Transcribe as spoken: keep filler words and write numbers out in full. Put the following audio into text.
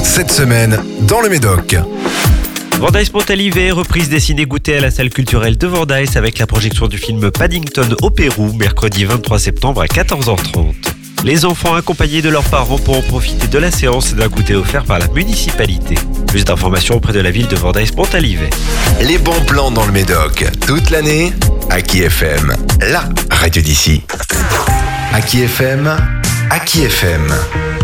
Cette semaine, dans le Médoc. Vendaïs-Montalivet, reprise des ciné-goûters à la salle culturelle de Vendaïs avec la projection du film Paddington au Pérou, mercredi vingt-trois septembre à quatorze heures trente. Les enfants accompagnés de leurs parents pourront profiter de la séance et d'un goûter offert par la municipalité. Plus d'informations auprès de la ville de Vendaïs-Montalivet. Les bons plans dans le Médoc, toute l'année, Aki F M, la radio d'ici. Aki F M, Aki F M.